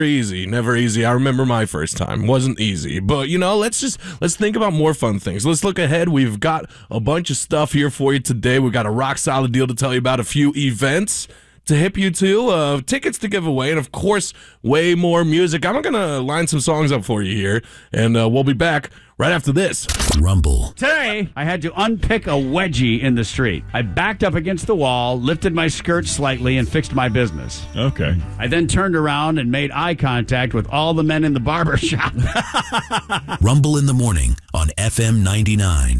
easy, never easy. I remember my first time. Wasn't easy. But, let's think about more fun things. Let's look ahead. We've got a bunch of stuff here for you today. We've got a rock solid deal to tell you about, a few events to hip you to, tickets to give away, and of course, way more music. I'm going to line some songs up for you here, and we'll be back right after this. Rumble. Today, I had to unpick a wedgie in the street. I backed up against the wall, lifted my skirt slightly, and fixed my business. Okay. I then turned around and made eye contact with all the men in the barber shop. Rumble in the morning on FM 99.